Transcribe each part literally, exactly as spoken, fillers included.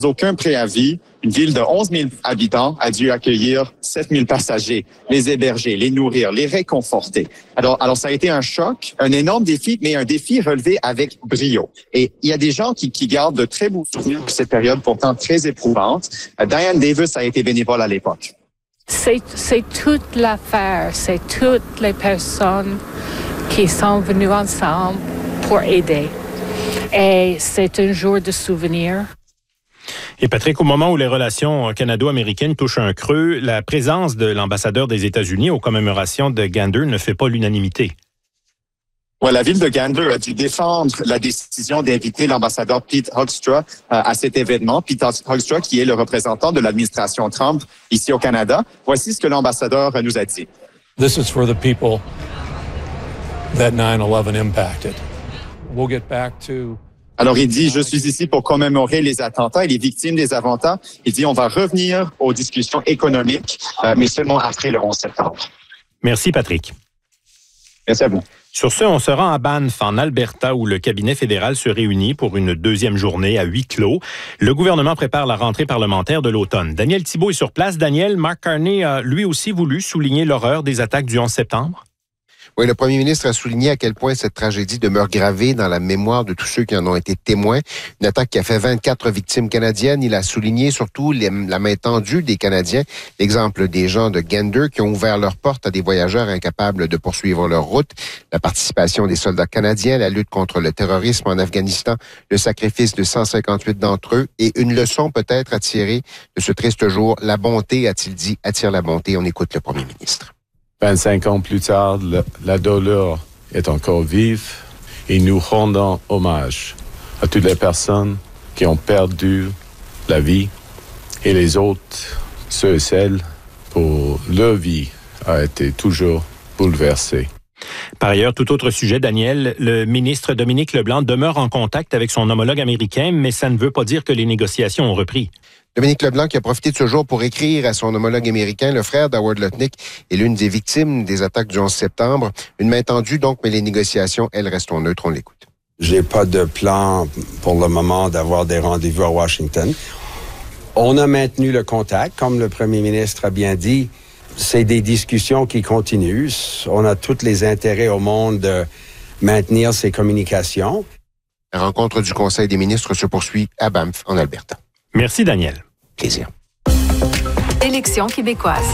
aucun préavis, une ville de onze mille habitants a dû accueillir sept mille passagers, les héberger, les nourrir, les réconforter. Alors, alors ça a été un choc, un énorme défi, mais un défi relevé avec brio. Et il y a des gens qui, qui gardent de très beaux souvenirs de cette période pourtant très éprouvante. Diane Davis a été bénévole à l'époque. C'est, c'est toute l'affaire, c'est toutes les personnes qui sont venues ensemble pour aider. Et c'est un jour de souvenir. Et Patrick, au moment où les relations canado-américaines touchent un creux, la présence de l'ambassadeur des États-Unis aux commémorations de Gander ne fait pas l'unanimité. Ouais, la ville de Gander a dû défendre la décision d'inviter l'ambassadeur Pete Hoekstra euh, à cet événement. Pete Hoekstra, qui est le représentant de l'administration Trump ici au Canada. Voici ce que l'ambassadeur nous a dit. This is for the people that nine eleven impacted. We'll get back to... Alors, il dit, je suis ici pour commémorer les attentats et les victimes des attentats. Il dit, on va revenir aux discussions économiques, euh, mais seulement après le onze septembre. Merci, Patrick. Merci à vous. Sur ce, on se rend à Banff, en Alberta, où le cabinet fédéral se réunit pour une deuxième journée à huis clos. Le gouvernement prépare la rentrée parlementaire de l'automne. Daniel Thibault est sur place. Daniel, Mark Carney a lui aussi voulu souligner l'horreur des attaques du onze septembre. Oui, le premier ministre a souligné à quel point cette tragédie demeure gravée dans la mémoire de tous ceux qui en ont été témoins. Une attaque qui a fait vingt-quatre victimes canadiennes. Il a souligné surtout les, la main tendue des Canadiens. L'exemple des gens de Gander qui ont ouvert leurs portes à des voyageurs incapables de poursuivre leur route. La participation des soldats canadiens, la lutte contre le terrorisme en Afghanistan, le sacrifice de cent cinquante-huit d'entre eux et une leçon peut-être à tirer de ce triste jour. La bonté, a-t-il dit, attire la bonté. On écoute le premier ministre. vingt-cinq ans plus tard, le, la douleur est encore vive et nous rendons hommage à toutes les personnes qui ont perdu la vie et les autres, ceux et celles pour leur vie a été toujours bouleversée. Par ailleurs, tout autre sujet, Daniel, le ministre Dominique Leblanc demeure en contact avec son homologue américain, mais ça ne veut pas dire que les négociations ont repris. Dominique Leblanc qui a profité de ce jour pour écrire à son homologue américain, le frère d'Howard Lutnick, est l'une des victimes des attaques du onze septembre. Une main tendue donc, mais les négociations, elles, restent neutres. On l'écoute. J'ai pas de plan pour le moment d'avoir des rendez-vous à Washington. On a maintenu le contact, comme le premier ministre a bien dit. C'est des discussions qui continuent. On a tous les intérêts au monde de maintenir ces communications. La rencontre du Conseil des ministres se poursuit à Banff, en Alberta. Merci, Daniel. Plaisir. Élections québécoises.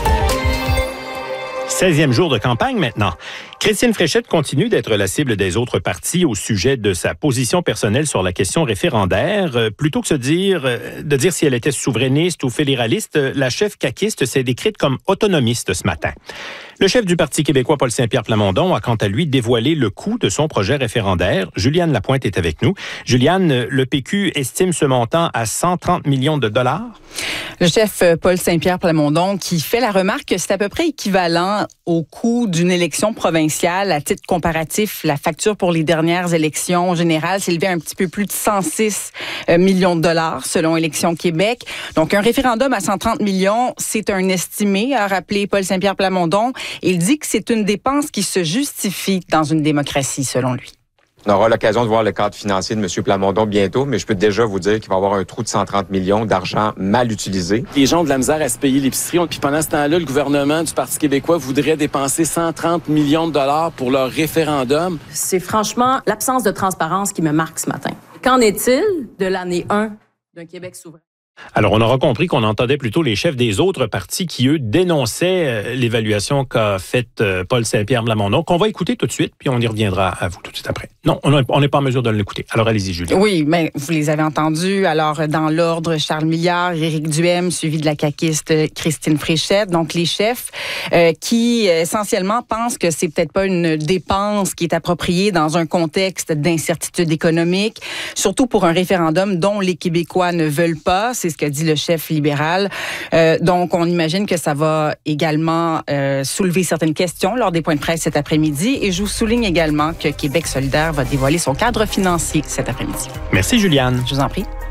seizième jour de campagne maintenant. Christine Fréchette continue d'être la cible des autres partis au sujet de sa position personnelle sur la question référendaire. Euh, plutôt que de dire, euh, de dire si elle était souverainiste ou fédéraliste, la chef caquiste s'est décrite comme autonomiste ce matin. Le chef du Parti québécois, Paul Saint-Pierre Plamondon, a quant à lui dévoilé le coût de son projet référendaire. Juliane Lapointe est avec nous. Juliane, le P Q estime ce montant à cent trente millions de dollars. Le chef Paul Saint-Pierre Plamondon qui fait la remarque que c'est à peu près équivalent au coût d'une élection provinciale. À titre comparatif, la facture pour les dernières élections générales s'élevait à un petit peu plus de cent six millions de dollars selon Élections Québec. Donc, un référendum à cent trente millions, c'est un estimé, a rappelé Paul Saint-Pierre Plamondon. Il dit que c'est une dépense qui se justifie dans une démocratie, selon lui. On aura l'occasion de voir le cadre financier de M. Plamondon bientôt, mais je peux déjà vous dire qu'il va y avoir un trou de cent trente millions d'argent mal utilisé. Les gens ont de la misère à se payer l'épicerie. Puis pendant ce temps-là, le gouvernement du Parti québécois voudrait dépenser cent trente millions de dollars pour leur référendum. C'est franchement l'absence de transparence qui me marque ce matin. Qu'en est-il de l'année un d'un Québec souverain? Alors, on aura compris qu'on entendait plutôt les chefs des autres partis qui, eux, dénonçaient euh, l'évaluation qu'a faite euh, Paul Saint-Pierre Plamondon, qu'on va écouter tout de suite, puis on y reviendra à vous tout de suite après. Non, on n'est pas en mesure de l'écouter. Alors, allez-y, Julie. Oui, mais vous les avez entendus. Alors, dans l'ordre, Charles Milliard, Éric Duhem, suivi de la caquiste Christine Fréchette. Donc, les chefs euh, qui, essentiellement, pensent que c'est peut-être pas une dépense qui est appropriée dans un contexte d'incertitude économique, surtout pour un référendum dont les Québécois ne veulent pas. C'est ce que dit le chef libéral. Euh, donc, on imagine que ça va également euh, soulever certaines questions lors des points de presse cet après-midi. Et je vous souligne également que Québec solidaire va dévoiler son cadre financier cet après-midi. Merci, Juliane. Je vous en prie.